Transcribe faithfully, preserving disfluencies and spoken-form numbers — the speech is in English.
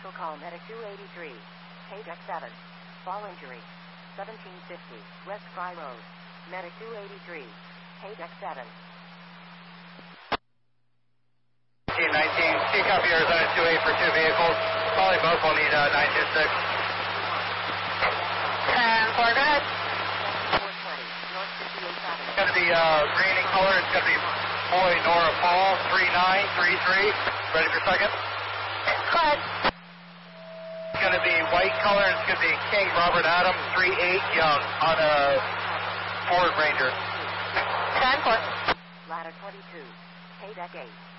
Special call Medic two eighty-three. K-Deck seven. Fall injury. seventeen fifty. West Fry Road. Medic two eighty-three. K-Deck seven. Team nineteen, T copy Arizona two eight for two vehicles. Probably both will need uh, nine two six. ten four, go ahead. four twenty. North fifty-eighth Avenue. It's going to be uh, green in color. It's going to be Boy Nora Paul three nine three three. Ready for second? Go ahead. It's going to be white color. It's going to be King Robert Adams three eight Young on a Ford Ranger. ten four. Ladder twenty-two. K-Deck eight.